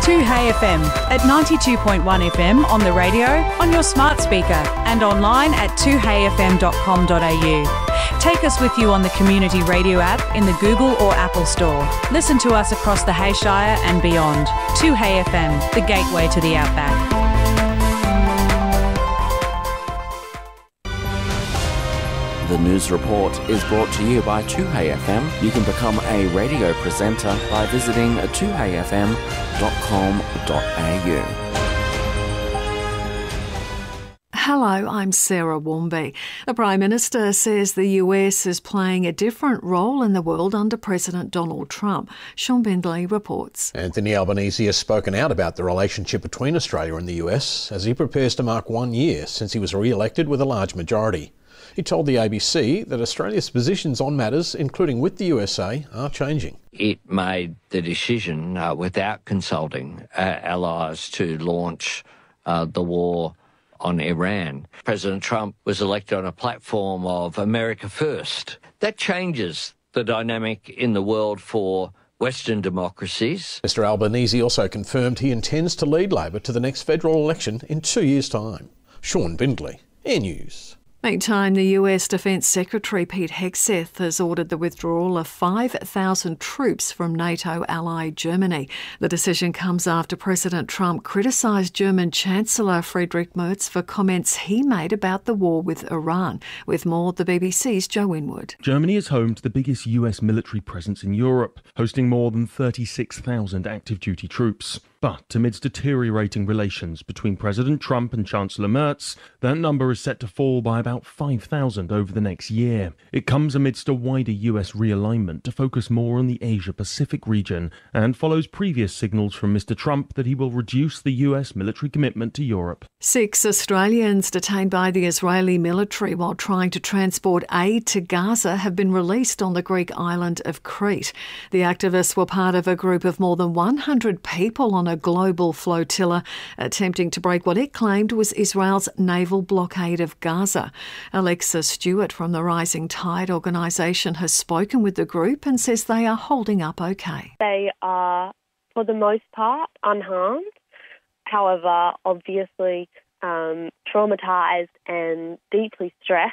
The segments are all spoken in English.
2Hey FM at 92.1 FM on the radio, on your smart speaker and online at 2heyfm.com.au. Take us with you on the Community Radio app in the Google or Apple Store. Listen to us across the Hayshire and beyond. 2Hey FM, the gateway to the outback. The news report is brought to you by 2Hey FM. You can become a radio presenter by visiting 2heyfm.com.au. Hello, I'm Sarah Warmby. The Prime Minister says the US is playing a different role in the world under President Donald Trump. Sean Bindley reports. Anthony Albanese has spoken out about the relationship between Australia and the US as he prepares to mark 1 year since he was re-elected with a large majority. He told the ABC that Australia's positions on matters, including with the USA, are changing. It made the decision, without consulting allies, to launch the war on Iran. President Trump was elected on a platform of America First. That changes the dynamic in the world for Western democracies. Mr Albanese also confirmed he intends to lead Labor to the next federal election in 2 years' time. Sean Bindley, Air News. Meantime, the US Defence Secretary Pete Hegseth has ordered the withdrawal of 5,000 troops from NATO ally Germany. The decision comes after President Trump criticised German Chancellor Friedrich Merz for comments he made about the war with Iran. With more, the BBC's Joe Winwood. Germany is home to the biggest US military presence in Europe, hosting more than 36,000 active duty troops. But amidst deteriorating relations between President Trump and Chancellor Merz, that number is set to fall by about 5,000 over the next year. It comes amidst a wider US realignment to focus more on the Asia-Pacific region and follows previous signals from Mr Trump that he will reduce the US military commitment to Europe. 6 Australians detained by the Israeli military while trying to transport aid to Gaza have been released on the Greek island of Crete. The activists were part of a group of more than 100 people on a global flotilla attempting to break what it claimed was Israel's naval blockade of Gaza. Alexa Stewart from the Rising Tide organisation has spoken with the group and says they are holding up okay. They are, for the most part, unharmed. However, obviously traumatised and deeply stressed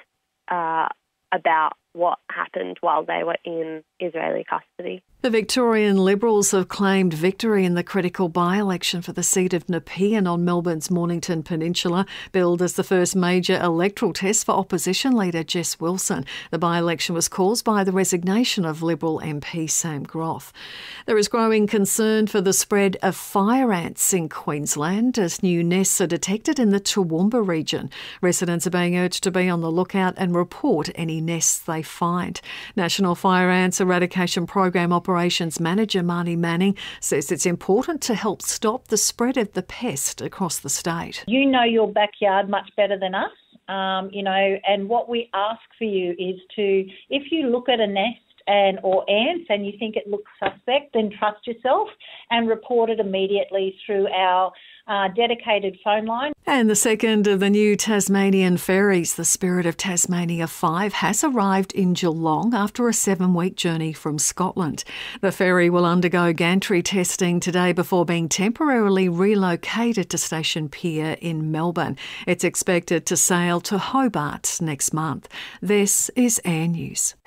about what happened while they were in Israeli custody. The Victorian Liberals have claimed victory in the critical by-election for the seat of Nepean on Melbourne's Mornington Peninsula, billed as the first major electoral test for opposition leader Jess Wilson. The by-election was caused by the resignation of Liberal MP Sam Groth. There is growing concern for the spread of fire ants in Queensland as new nests are detected in the Toowoomba region. Residents are being urged to be on the lookout and report any nests they find. National Fire Ants Eradication Program Operations Manager Marnie Manning says it's important to help stop the spread of the pest across the state. You know your backyard much better than us, and what we ask for you is to, if you look at a nest or ants and you think it looks suspect, then trust yourself and report it immediately through our dedicated phone line. And the second of the new Tasmanian ferries, the Spirit of Tasmania 5, has arrived in Geelong after a 7-week journey from Scotland. The ferry will undergo gantry testing today before being temporarily relocated to Station Pier in Melbourne. It's expected to sail to Hobart next month. This is Air News.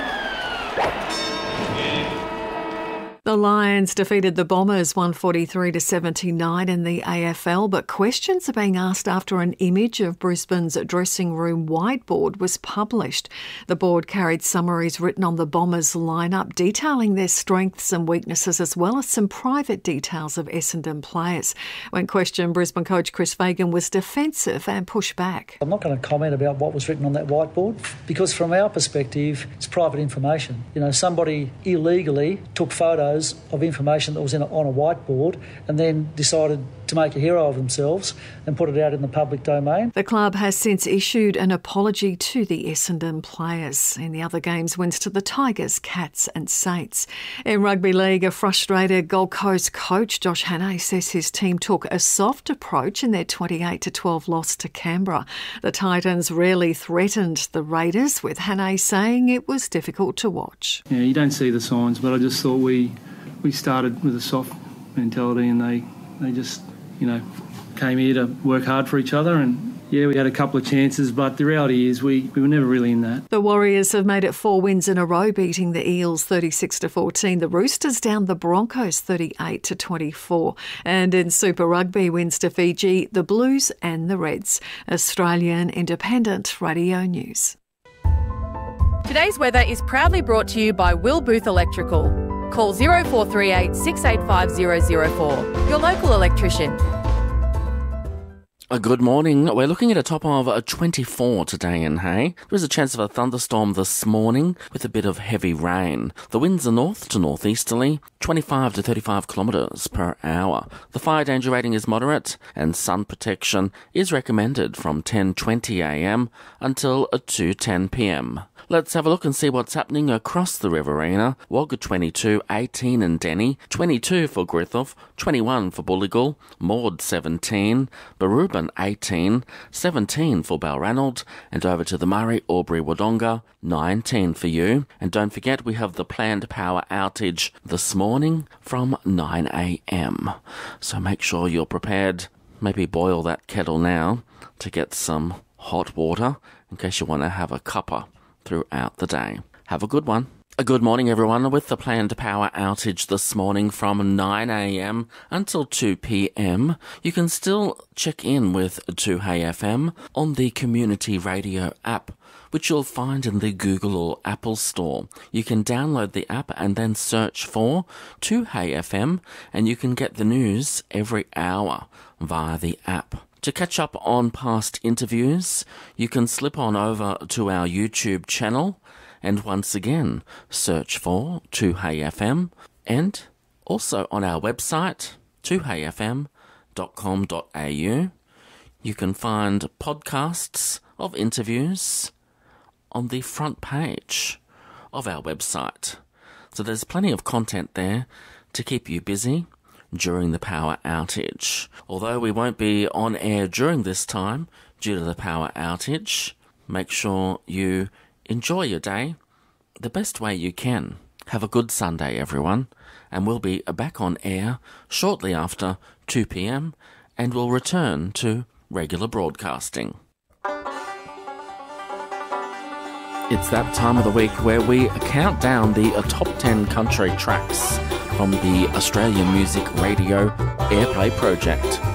The Lions defeated the Bombers 143-79 in the AFL, but questions are being asked after an image of Brisbane's dressing room whiteboard was published. The board carried summaries written on the Bombers lineup detailing their strengths and weaknesses, as well as some private details of Essendon players. When questioned, Brisbane coach Chris Fagan was defensive and pushed back. I'm not going to comment about what was written on that whiteboard because from our perspective, it's private information. Somebody illegally took photos of information that was on a whiteboard and then decided to make a hero of themselves and put it out in the public domain. The club has since issued an apology to the Essendon players. In the other games, wins to the Tigers, Cats and Saints. In rugby league, a frustrated Gold Coast coach, Josh Hannay, says his team took a soft approach in their 28-12 loss to Canberra. The Titans rarely threatened the Raiders, with Hannay saying it was difficult to watch. Yeah, you don't see the signs, but I just thought we started with a soft mentality and they They just, came here to work hard for each other, and yeah, we had a couple of chances, but the reality is we were never really in that. The Warriors have made it 4 wins in a row, beating the Eels 36-14. The Roosters down the Broncos 38-24. And in Super Rugby, wins to Fiji, the Blues and the Reds. Australian Independent Radio News. Today's weather is proudly brought to you by Will Booth Electrical. Call 0438 685 004. Your local electrician. Good morning. We're looking at a top of 24 today in Hay. There is a chance of a thunderstorm this morning with a bit of heavy rain. The winds are north to northeasterly, 25 to 35 kilometres per hour. The fire danger rating is moderate and sun protection is recommended from 10:20am until 2:10pm. Let's have a look and see what's happening across the Riverina. Wagga 22, 18 in Denny, 22 for Griffith, 21 for Bulligal, Maud 17, Barubin 18, 17 for Balranald, and over to the Murray, Albury, Wodonga, 19 for you. And don't forget we have the planned power outage this morning from 9am. So make sure you're prepared. Maybe boil that kettle now to get some hot water in case you want to have a cuppa throughout the day. Have a good one. A good morning, everyone. With the planned power outage this morning from 9am until 2pm, you can still check in with 2HeyFM on the Community Radio app, which you'll find in the Google or Apple Store. You can download the app and then search for 2HeyFM, and you can get the news every hour via the app. To catch up on past interviews, you can slip on over to our YouTube channel and once again search for 2HeyFM, and also on our website 2heyfm.com.au. You can find podcasts of interviews on the front page of our website. So there's plenty of content there to keep you busy during the power outage. Although we won't be on air during this time due to the power outage, make sure you enjoy your day the best way you can. Have a good Sunday, everyone, and we'll be back on air shortly after 2pm, and we'll return to regular broadcasting. It's that time of the week where we count down the top 10 country tracks from the Australian Music Radio Airplay Project.